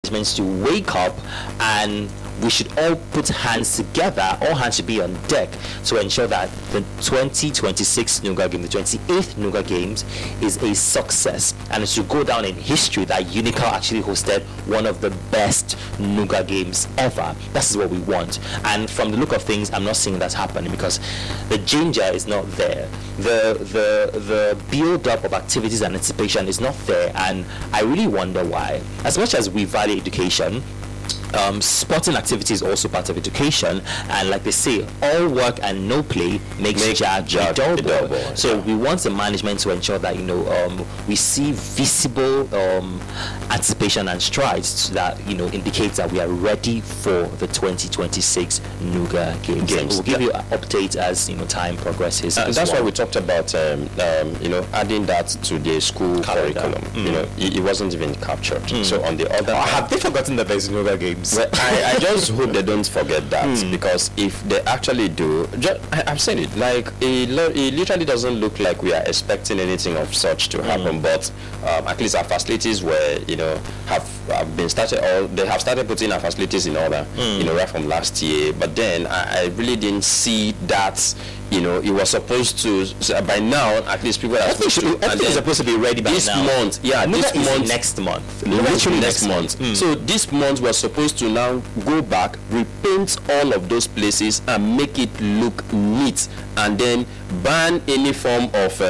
management to wake up, and we should all put hands together. All hands should be on deck to ensure that the 2026 Nuga Game, the 28th Nuga Games, is a success, and it should go down in history that Unical actually hosted one of the best Nuga Games ever. This is what we want, and from the look of things, I'm not seeing that happening because the ginger is not there. The build up of activities and anticipation is not there, and I really wonder why. As much as we value education, sporting activity is also part of education, and like they say, all work and no play makes Jack double. So we want the management to ensure that we see visible anticipation and strides that indicates that we are ready for the 2026 Nuga Games. We'll give you an update as time progresses. That's why we talked about adding that to the school curriculum. It wasn't even captured. So on the other, have they forgotten that there's Nuga Games? Well, I just hope they don't forget that, because if they actually do, I've said it, like it literally doesn't look like we are expecting anything of such to happen, but at least our facilities were, have been started, or they have started putting our facilities in order, right from last year. But then I really didn't see that. It was supposed to, by now, at least people are supposed to. Everything is supposed to be ready by this now. month. Yeah, this month. Next month. Literally next month. So this month we're supposed to now go back, repaint all of those places and make it look neat, and then ban any form of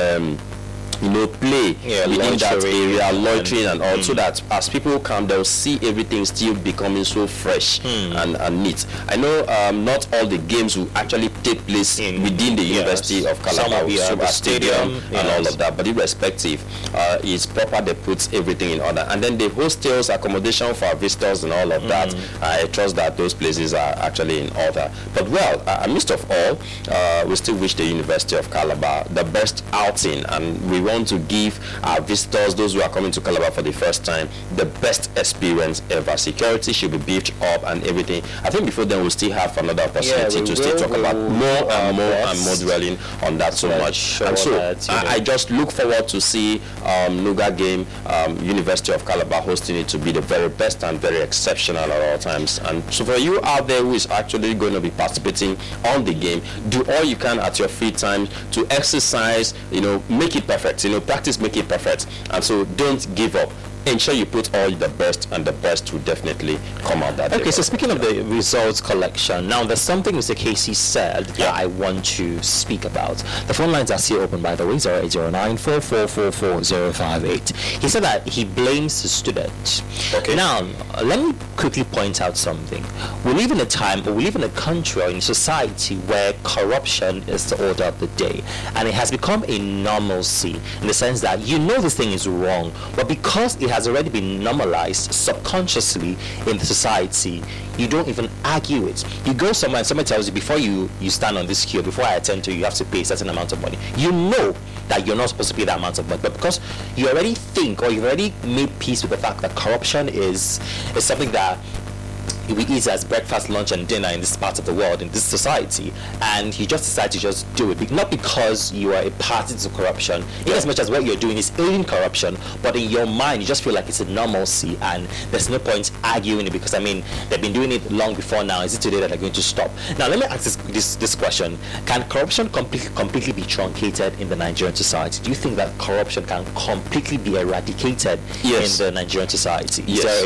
play within that area, loitering and all, so that as people come, they'll see everything still becoming so fresh and neat. I know not all the games will actually take place within the University of Calabar, Super Stadium and all of that, but irrespective, it's proper they put everything in order. And then the hostels, accommodation for our visitors and all of that, I trust that those places are actually in order. But amidst of all, we still wish the University of Calabar the best outing, and we want to give our visitors, those who are coming to Calabar for the first time, the best experience ever. Security should be beefed up and everything. I think before then we'll still have another opportunity to still talk about more and more dwelling on that so much. And so I just look forward to see Nuga Game, University of Calabar hosting it to be the very best and very exceptional at all times. And so for you out there who is actually going to be participating on the game, do all you can at your free time to exercise, make it perfect, practice make it perfect, and so don't give up. Ensure you put all the best, and the best will definitely come out that day. Okay, so speaking of the results collection, now there's something Mr. Casey said that I want to speak about. The phone lines are still open, by the way, 0809-4444-058. He said that he blames the students. Okay. Now, let me quickly point out something. We live in a time, or we live in a country or in a society where corruption is the order of the day, and it has become a normalcy in the sense that this thing is wrong, but because it has already been normalized subconsciously in the society, you don't even argue it. You go somewhere and someone tells you, before you stand on this queue, before I attend to you, you have to pay a certain amount of money. You know that you're not supposed to pay that amount of money, but because you already think, or you've already made peace with the fact that corruption is something that we eat as breakfast, lunch and dinner in this part of the world, in this society, and you just decide to just do it, not because you are a party to corruption, in as much as what you're doing is aiding corruption, but in your mind you just feel like it's a normalcy and there's no point arguing it, because they've been doing it long before now. Is it today that they're going to stop? Now let me ask this question: can corruption completely be truncated in the Nigerian society? Do you think that corruption can completely be eradicated in the Nigerian society?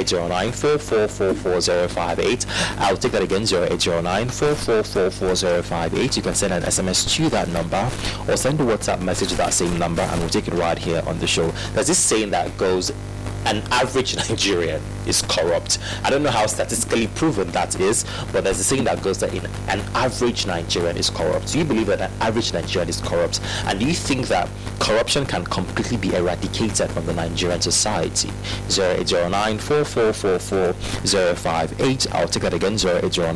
0809-4444-058. I'll take that again, 0809-4444-058. You can send an SMS to that number or send a WhatsApp message to that same number, and we'll take it right here on the show. There's this saying that goes, an average Nigerian is corrupt. I don't know how statistically proven that is, but there's a saying that goes that an average Nigerian is corrupt. Do you believe that an average Nigerian is corrupt? And do you think that corruption can completely be eradicated from the Nigerian society? 0809-4444-058. I'll take that again,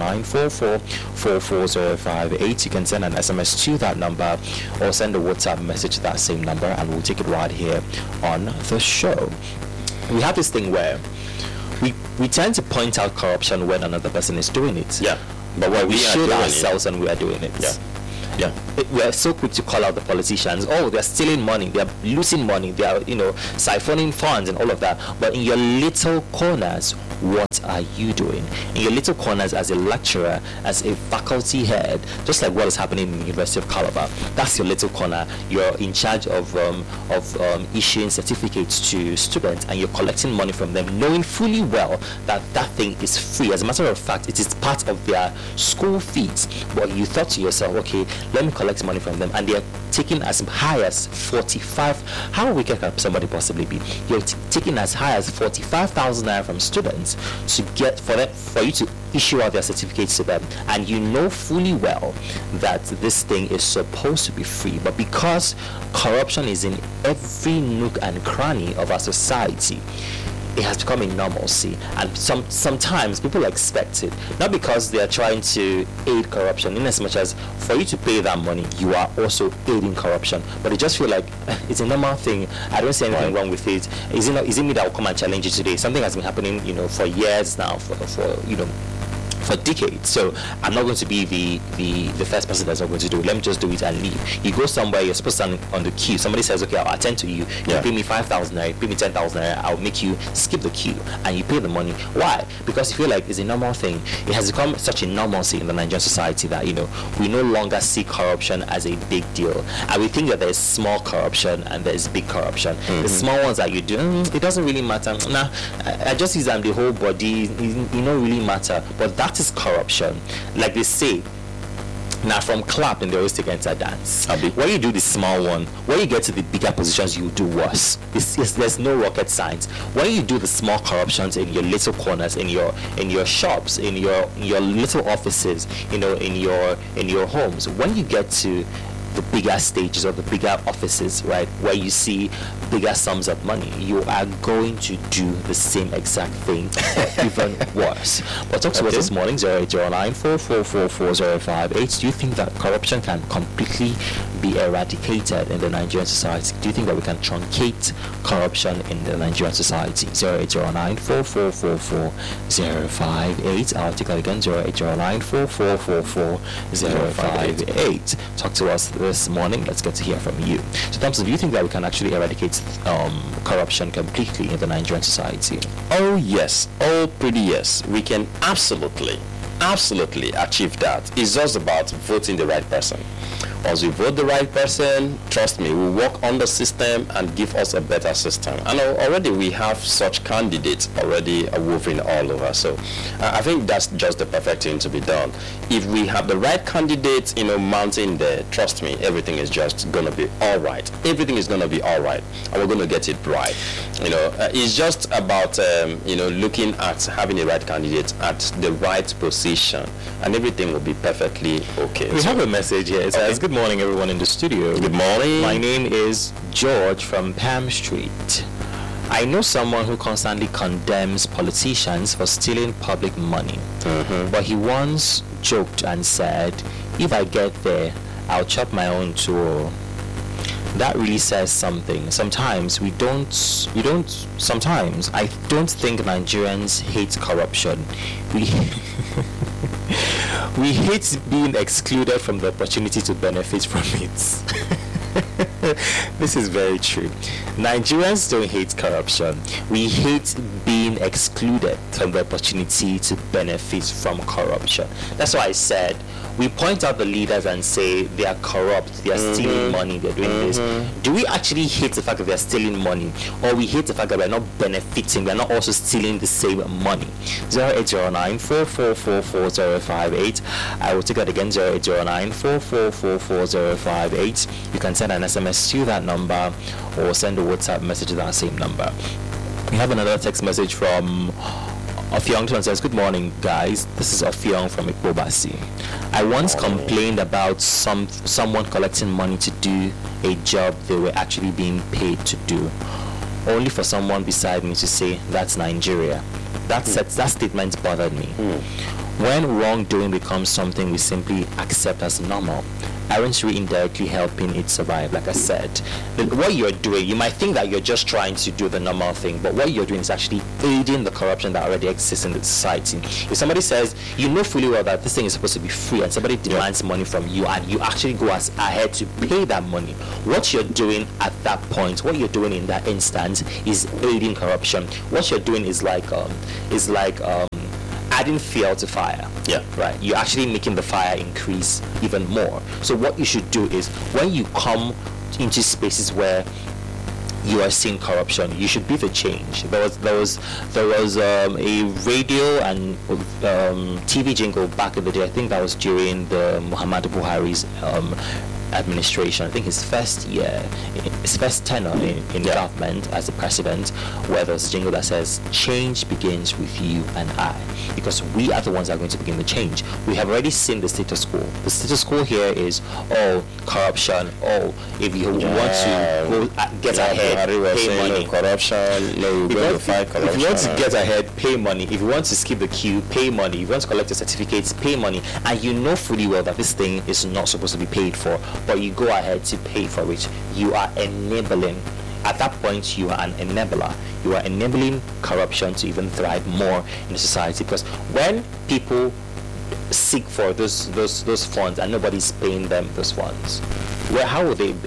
0809-4444-058. You can send an SMS to that number or send a WhatsApp message to that same number, and we'll take it right here on the show. We have this thing where we tend to point out corruption when another person is doing it. Yeah. But where we should ourselves and we are doing it. Yeah. Yeah. we're so quick to call out the politicians. Oh, they're stealing money, they're losing money, they are, siphoning funds and all of that. But in your little corners, what are you doing? In your little corners as a lecturer, as a faculty head, just like what is happening in the University of Calabar, that's your little corner. You're in charge of issuing certificates to students, and you're collecting money from them, knowing fully well that that thing is free. As a matter of fact, it is part of their school fees. But you thought to yourself, okay, let me collect money from them, and they're taking as high as 45. How wicked can somebody possibly be? You're taking as high as 45,000 naira from students to get for you to issue out their certificates to them, and you know fully well that this thing is supposed to be free. But because corruption is in every nook and cranny of our society, it has become a normalcy, and sometimes people expect it, not because they are trying to aid corruption, in as much as for you to pay that money, you are also aiding corruption. But they just feel like it's a normal thing. I don't see anything wrong with it. Is it me that will come and challenge it today? Something has been happening, for years now, for decades. So I'm not going to be the first person that's not going to do it. Let me just do it and leave. You go somewhere, you're supposed to stand on the queue. Somebody says, okay, I'll attend to you. You pay me 5,000 naira, you pay me 10,000 naira, I'll make you skip the queue, and you pay the money. Why? Because you feel like it's a normal thing. It has become such a normalcy in the Nigerian society that we no longer see corruption as a big deal, and we think that there's small corruption and there's big corruption. The small ones that you do, it doesn't really matter. Nah, I just use them the whole body. It don't really matter. But that is corruption. Like they say, now from clap and they always take enter dance. When you do the small one, when you get to the bigger positions, you do worse. There's no rocket science. When you do the small corruptions in your little corners, in your shops, in your little offices, in your homes, when you get to the bigger stages or the bigger offices, right, where you see bigger sums of money, you are going to do the same exact thing, or even worse. But talk to us this morning, 0809444405. Do you think that corruption can completely be eradicated in the Nigerian society? Do you think that we can truncate corruption in the Nigerian society? 0809444405. I'll take that again, 0809444405. Talk to us this morning. Let's get to hear from you. So Thompson, do you think that we can actually eradicate corruption completely in the Nigerian society? Oh yes, pretty yes. We can absolutely achieve that. It's just about voting the right person. Once we vote the right person, trust me, we'll work on the system and give us a better system. And already we have such candidates already woven all over. So I think that's just the perfect thing to be done. If we have the right candidates, mounting there, trust me, everything is just going to be all right. Everything is going to be all right. And we're going to get it right. It's just about, looking at having the right candidate at the right position, and everything will be perfectly okay. We have a message here. It says, good morning, everyone in the studio. Good morning. My name is George from Palm Street. I know someone who constantly condemns politicians for stealing public money. But he once joked and said, if I get there, I'll chop my own tool. That really says something. Sometimes I don't think Nigerians hate corruption. We hate being excluded from the opportunity to benefit from it. This is very true. Nigerians don't hate corruption. We hate being excluded from the opportunity to benefit from corruption. That's why I said we point out the leaders and say they are corrupt, they are stealing money, they're doing this. Do we actually hate the fact that they're stealing money, or we hate the fact that we're not benefiting, we're not also stealing the same money? 0809444458. I will take that again, 0809444458. You can send an SMS to that number or send a WhatsApp message to that same number. We have another text message from Ofyong and says, good morning guys, this is Ofyong from Ikobasi. I once complained about someone collecting money to do a job they were actually being paid to do, only for someone beside me to say, that's Nigeria. That statement bothered me. When wrongdoing becomes something we simply accept as normal, aren't you indirectly helping it survive? Like I said, what you're doing, you might think that you're just trying to do the normal thing, but what you're doing is actually aiding the corruption that already exists in the society. If somebody says, you know fully well that this thing is supposed to be free, and somebody demands money from you, and you actually go ahead to pay that money, what you're doing at that point, what you're doing in that instance, is aiding corruption. What you're doing is like adding fuel to fire. Yeah. Right. You're actually making the fire increase even more. So what you should do is, when you come into spaces where you are seeing corruption, you should be the change. There was a radio and TV jingle back in the day. I think that was during the Muhammadu Buhari's administration. I think his first tenure in government as the president, where there's a jingle that says, change begins with you and I, because we are the ones that are going to begin the change. We have already seen the status quo. The status quo here is, corruption, if you want to go get ahead, pay money. Corruption, no, if you want to get ahead, pay money. If you want to skip the queue, pay money. If you want to collect your certificates, pay money. And you know fully well that this thing is not supposed to be paid for, but you go ahead to pay for it. You are enabling. At that point, you are an enabler. You are enabling corruption to even thrive more in the society, because when people seek for those funds and nobody's paying them those funds, how would they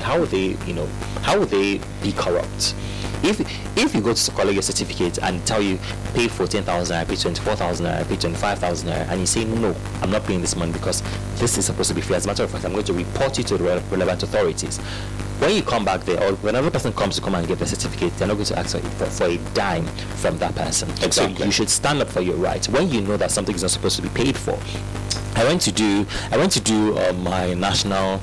be corrupt? If you go to collect your certificate and tell you pay 14,000, I pay 24,000, I pay 25,000, and you say no, I'm not paying this money because this is supposed to be free. As a matter of fact, I'm going to report you to the relevant authorities. When you come back there, or when another person comes to come and get the certificate, they're not going to ask for a dime from that person. Exactly. So you should stand up for your rights when you know that something is not supposed to be paid for. I went to do my national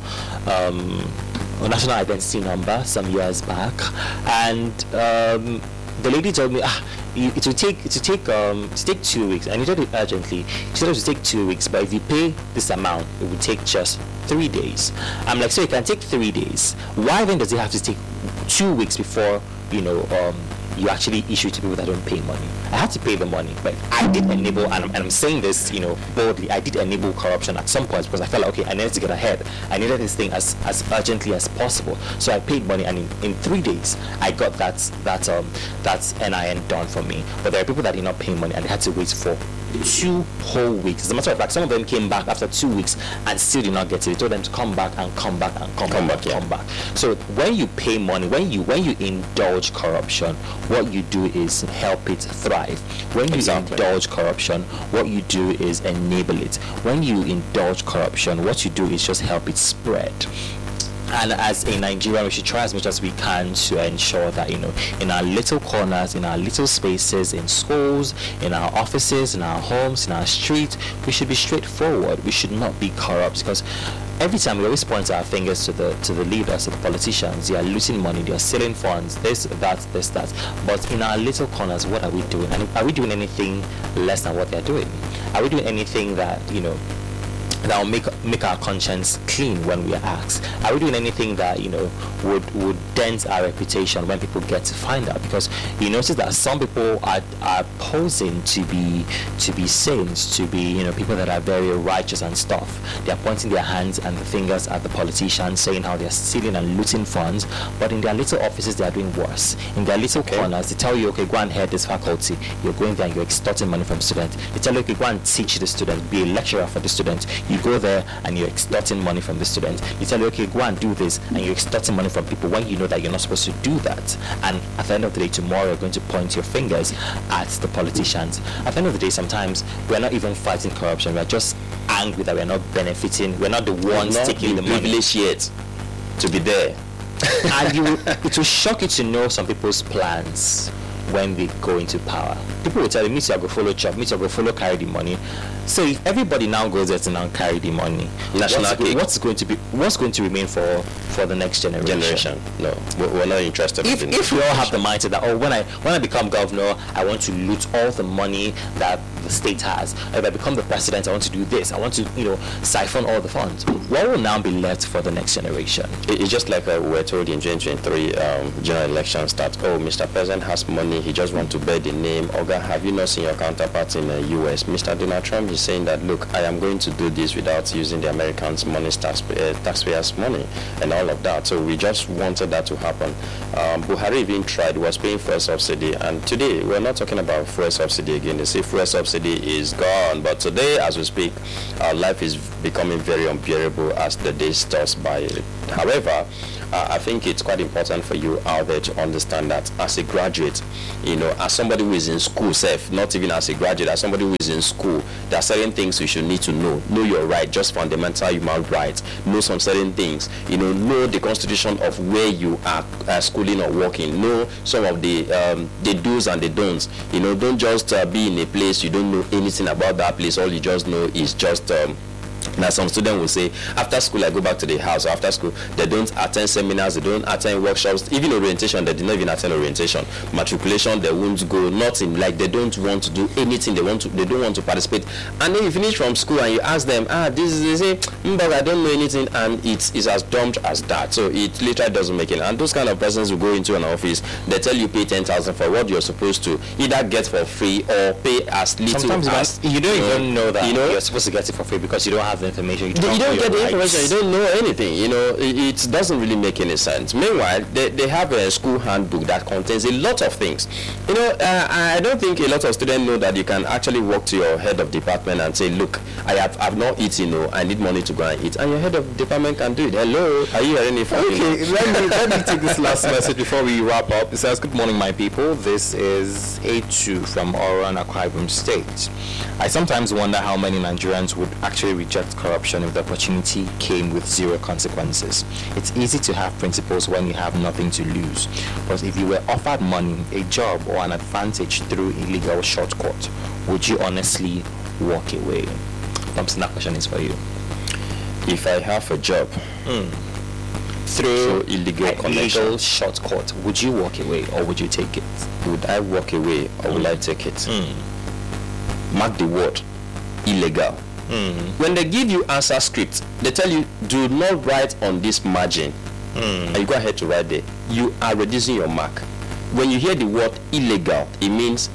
identity number some years back, and the lady told me it will take 2 weeks. I needed it urgently. She said it would take 2 weeks, but if you pay this amount, it would take just 3 days. I'm like, so it can take 3 days. Why then does it have to take 2 weeks before you actually issue to people that don't pay money? I had to pay the money, but I did enable, and I'm saying this, boldly, I did enable corruption at some point, because I felt like, okay, I needed to get ahead. I needed this thing as urgently as possible. So I paid money, and in 3 days, I got that NIN done for me. But there are people that did not pay money, and they had to wait for 2 whole weeks. As a matter of fact, some of them came back after 2 weeks and still did not get it. They told them to come back. So when you pay money, when you indulge corruption, what you do is help it thrive. When you indulge corruption, what you do is enable it. When you indulge corruption, what you do is just help it spread. And as a Nigerian, we should try as much as we can to ensure that, in our little corners, in our little spaces, in schools, in our offices, in our homes, in our streets, we should be straightforward. We should not be corrupt, because every time we always point our fingers to the leaders, to the politicians. They are losing money, they are selling funds, this, that. But in our little corners, what are we doing? And are we doing anything less than what they're doing? Are we doing anything that, that will make our conscience clean when we are asked? Are we doing anything that would dent our reputation when people get to find out? Because you notice that some people are posing to be saints, to be people that are very righteous and stuff. They are pointing their hands and the fingers at the politicians, saying how they are stealing and looting funds, but in their little offices they are doing worse. In their little corners, they tell you, okay, go and head this faculty. You're going there and you're extorting money from students. They tell you, okay, go and teach the student, be a lecturer for the student. You go there and you're extorting money from the students. You tell you, okay, go and do this, and you're extorting money from people when you know that you're not supposed to do that. And at the end of the day, tomorrow you're going to point your fingers at the politicians. At the end of the day, sometimes we're not even fighting corruption. We're just angry that we're not benefiting. We're not the ones taking the money. Privileged yet to be there. And it will shock you to know some people's plans when they go into power. People will tell you, me too, I go follow chop, me too, I go follow carry the money. So if everybody now goes there to now carry the money, what's going to remain for the next generation? No, we're not interested. If we all have the mindset that when I become governor, I want to loot all the money that the state has. If I become the president, I want to do this. I want to, siphon all the funds. What will now be left for the next generation? It's just like we were told in 2023 general elections that, Mr. President has money, he just wants to bear the name. Oga, have you not seen your counterpart in the U.S.? Mr. Donald Trump is saying that, look, I am going to do this without using the Americans' money, taxpayers' money, and all of that. So we just wanted that to happen. Buhari even tried, was paying fuel subsidy, and today we're not talking about fuel subsidy again. They say fuel subsidy is gone, but today, as we speak, life is becoming very unbearable as the days pass by. However, I think it's quite important for you out there to understand that as a graduate, as somebody who is in school, not even as a graduate, as somebody who is in school, there are certain things you should need to know. Know your right, just fundamental human rights. Know some certain things. Know the constitution of where you are schooling or working. Know some of the do's and the don'ts. Don't just be in a place you don't know anything about that place. All you just know is just now some students will say, after school I go back to the house. Or after school they don't attend seminars, they don't attend workshops, even orientation they did not even attend orientation. Matriculation they won't go, nothing. Like they don't want to do anything, they don't want to participate. And then you finish from school and you ask them, this is, they say, but I don't know anything, and it's as dumb as that. So it literally doesn't make it. And those kind of persons will go into an office, they tell you pay 10,000 for what you're supposed to either get for free or pay as little. Sometimes as you don't even know that you're supposed to get it for free because you don't have the information. You don't get the information, you don't know anything. It doesn't really make any sense. Meanwhile, they have a school handbook that contains a lot of things. I don't think a lot of students know that you can actually walk to your head of department and say, look, I've not eaten, I need money to go and eat, and your head of department can do it. Hello, are you hearing it? Okay, let me take this last message before we wrap up. It says, good morning, my people. This is A2 from Oran, Akwa Ibom State. I sometimes wonder how many Nigerians would actually reject corruption if the opportunity came with zero consequences. It's easy to have principles when you have nothing to lose. But if you were offered money, a job, or an advantage through illegal shortcut, would you honestly walk away? Thompson, that question is for you. If I have a job through illegal shortcut, would you walk away or would you take it? Would I walk away or will I take it? Mark the word illegal. When they give you answer script, they tell you do not write on this margin, and you go ahead to write there. You are reducing your mark. When you hear the word illegal, it means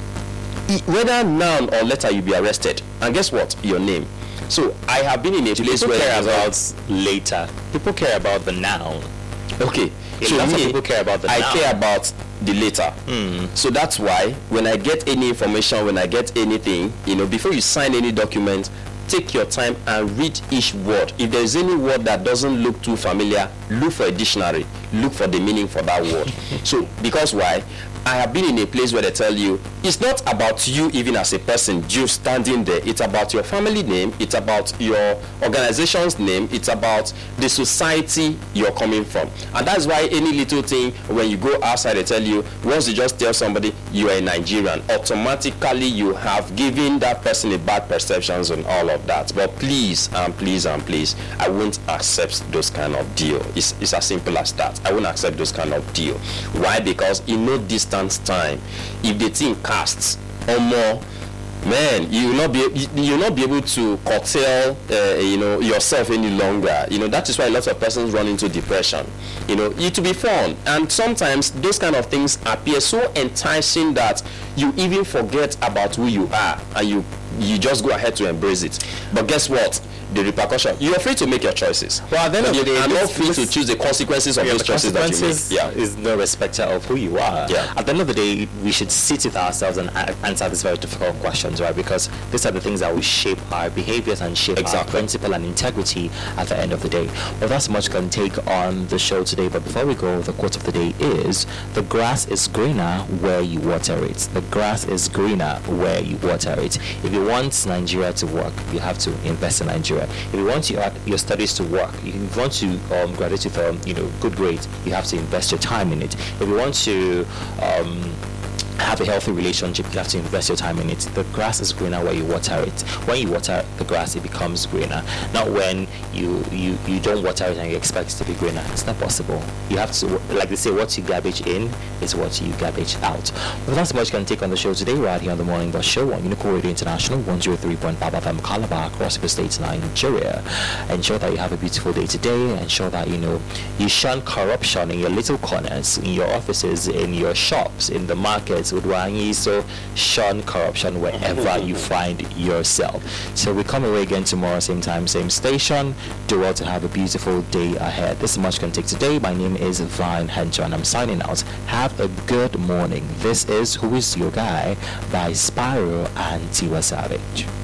whether noun or letter you'll be arrested. And guess what? Your name. So I have been in a place where care about later. People care about the noun. Okay. So lots of people care about the noun. I care about the later. So that's why when I get any information, when I get anything, before you sign any document, take your time and read each word. If there is any word that doesn't look too familiar, look for a dictionary, look for the meaning for that word. So because why? I have been in a place where they tell you it's not about you even as a person just standing there. It's about your family name, it's about your organization's name, it's about the society you're coming from. And that's why any little thing, when you go outside, they tell you, once you just tell somebody you are a Nigerian, automatically you have given that person a bad perceptions and all of that. But please and please and please, I won't accept those kind of deal. It's as simple as that. I won't accept those kind of deal. Why? Because in no distance time, if the thing casts or more, man, you will not be able to curtail yourself any longer. That is why lots of persons run into depression. It will be fun, and sometimes those kind of things appear so enticing that you even forget about who you are, and you just go ahead to embrace it. But guess what? The repercussion. You are free to make your choices. Well, at the end of the day, you are not free to choose the consequences of those choices that you make. Yeah, is no respecter of who you are. Yeah. At the end of the day, we should sit with ourselves and answer these very difficult questions, right? Because these are the things that will shape our behaviors and shape our principle and integrity at the end of the day. Well, that's much going to take on the show today. But before we go, the quote of the day is: the grass is greener where you water it. The grass is greener where you water it. If you want Nigeria to work, you have to invest in Nigeria. If you want your studies to work, if you want to graduate with good grades, you have to invest your time in it. If you want to have a healthy relationship, you have to invest your time in it. The grass is greener where you water it. When you water the grass, it becomes greener. Not when you don't water it and you expect it to be greener. It's not possible. You have to, like they say, what you garbage in is what you garbage out. But that's much you can take on the show today, right here on the Morning Bus Show on Unico Radio International, 103.5 FM Calabar, across the states, Nigeria. Ensure that you have a beautiful day today. Ensure that you shun corruption in your little corners, in your offices, in your shops, in the markets. So shun corruption wherever you find yourself. So we come away again tomorrow, same time, same station. Do well to have a beautiful day ahead. This is much can take today. My name is Vine Hencho and I'm signing out. Have a good morning. This is Who Is Your Guy by Spyro and Tiwa Savage.